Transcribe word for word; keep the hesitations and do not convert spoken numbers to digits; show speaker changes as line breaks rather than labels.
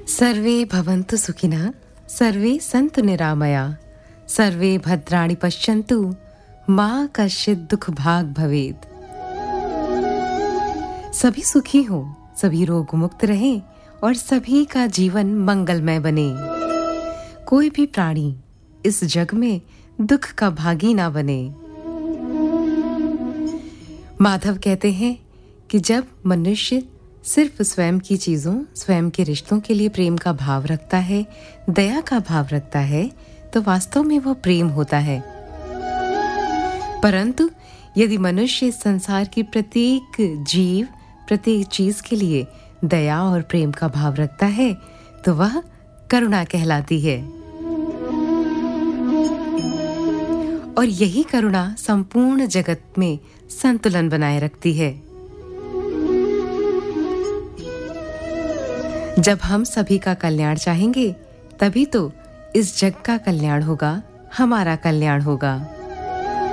सर्वे भवन्तु सुखिनः, सर्वे सन्तु निरामया, सर्वे भद्राणि पश्यन्तु, मा कश्चित् दुःख भाग् भवेत्। सभी सुखी हो, सभी रोग मुक्त रहें और सभी का जीवन मंगलमय बने। कोई भी प्राणी इस जग में दुख का भागी ना बने। माधव कहते हैं कि जब मनुष्य सिर्फ स्वयं की चीजों, स्वयं के रिश्तों के लिए प्रेम का भाव रखता है, दया का भाव रखता है, तो वास्तव में वह प्रेम होता है। परंतु यदि मनुष्य इस संसार की प्रत्येक जीव, प्रत्येक चीज के लिए दया और प्रेम का भाव रखता है, तो वह करुणा कहलाती है। और यही करुणा संपूर्ण जगत में संतुलन बनाए रखती है। जब हम सभी का कल्याण चाहेंगे, तभी तो इस जग का कल्याण होगा, हमारा कल्याण होगा।